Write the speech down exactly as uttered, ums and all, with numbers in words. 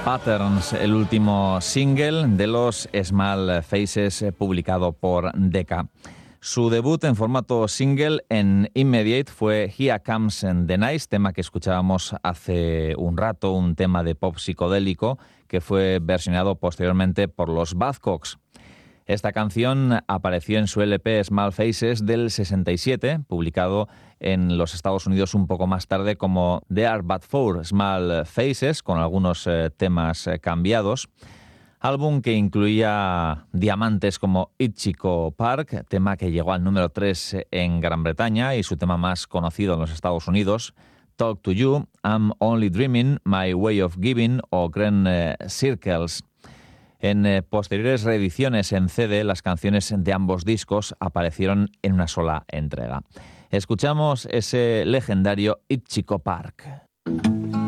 Patterns, el último single de los Small Faces publicado por Decca. Su debut en formato single en Immediate fue Here Comes the Night, tema que escuchábamos hace un rato, un tema de pop psicodélico que fue versionado posteriormente por los Buzzcocks. Esta canción apareció en su L P Small Faces del sesenta y siete, publicado en los Estados Unidos un poco más tarde como There Are But Four Small Faces, con algunos eh, temas eh, cambiados. Álbum que incluía diamantes como Ichiko Park, tema que llegó al número tres en Gran Bretaña y su tema más conocido en los Estados Unidos, Talk to You, I'm Only Dreaming, My Way of Giving o Grand eh, Circles. En eh, posteriores reediciones en C D, las canciones de ambos discos aparecieron en una sola entrega. Escuchamos ese legendario Ichiko Park.